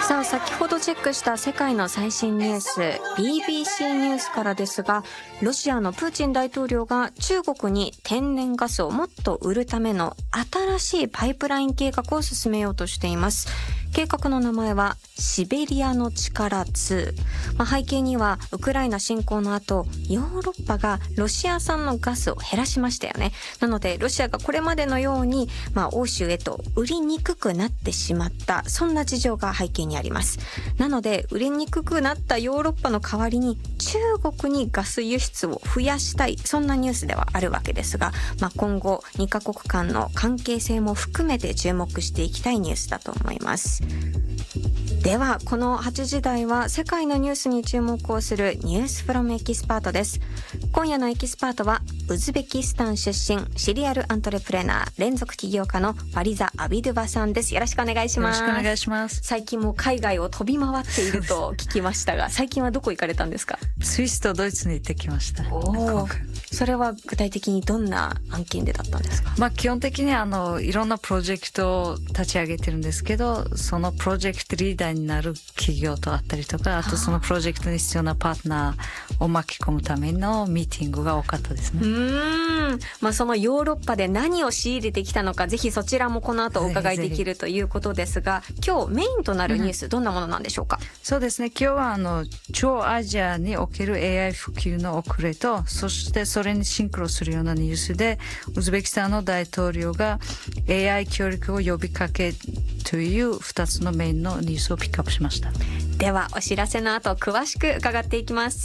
さあ、先ほどチェックした世界の最新ニュース BBC ニュースからですが、ロシアのプーチン大統領が中国に天然ガスをもっと売るための新しいパイプライン計画を進めようとしています。計画の名前はシベリアの力2。背景にはウクライナ侵攻の後、ヨーロッパがロシア産のガスを減らしましたよね。なのでロシアがこれまでのように、欧州へと売りにくくなってしまった、そんな事情が背景にあります。なので売りにくくなったヨーロッパの代わりに中国にガス輸出を増やしたい、そんなニュースではあるわけですが、今後2カ国間の関係性も含めて注目していきたいニュースだと思います。ではこの8時台は世界のニュースに注目をするニュースフロムエキスパートです。今夜のエキスパートはウズベキスタン出身シリアルアントレプレナー連続起業家のファリザ・アビドゥバさんです。よろしくお願いします。 よろしくお願いします。 最近も海外を飛び回っていると聞きましたが、最近はどこ行かれたんですか？ スイスとドイツに行ってきました。 それは具体的にどんな案件でだったんですか？ 基本的にいろんなプロジェクトを立ち上げてるんですけど、そのプロジェクトリーダーになる企業とあったりとか、あとそのプロジェクトに必要なパートナーを巻き込むためのミーティングが多かったですね。 そのヨーロッパで何を仕入れてきたのか、ぜひそちらもこの後お伺いできるということですが、今日メインとなるニュース、どんなものなんでしょうか？ そうですね、今日は超アジアにおける AI 普及の遅れと、そしてそれにシンクロするようなニュースで、ウズベキスタンの大統領が AI 協力を呼びかけという2つのメインのニュースをピックアップしました。 ではお知らせの後詳しく伺っていきます。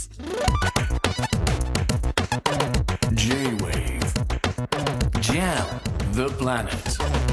J-Wave Jam the Planet